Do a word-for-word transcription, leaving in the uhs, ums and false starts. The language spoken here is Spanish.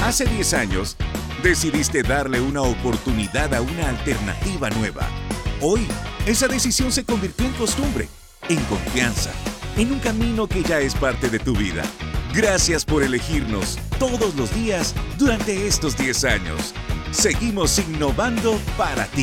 Hace diez años, decidiste darle una oportunidad a una alternativa nueva. Hoy, esa decisión se convirtió en costumbre, en confianza, en un camino que ya es parte de tu vida. Gracias por elegirnos todos los días durante estos diez años. Seguimos innovando para ti.